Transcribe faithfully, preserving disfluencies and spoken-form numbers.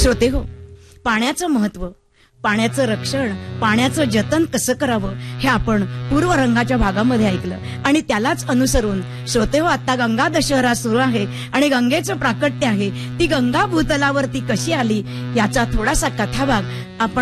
श्रोते हो, पाण्याचं महत्व, पाण्याचं रक्षण, पाण्याचं जतन कसं करावं हे आपण पूर्वरंगाच्या भागामध्ये ऐकलं आणि त्यालाच अनुसरून श्रोते हो, आता गंगा दशहरा सुरू आहे आणि गंगेचं प्राकट्य आहे. ती गंगा भूतलावरती कशी आली याचा थोडासा कथाभाग आपण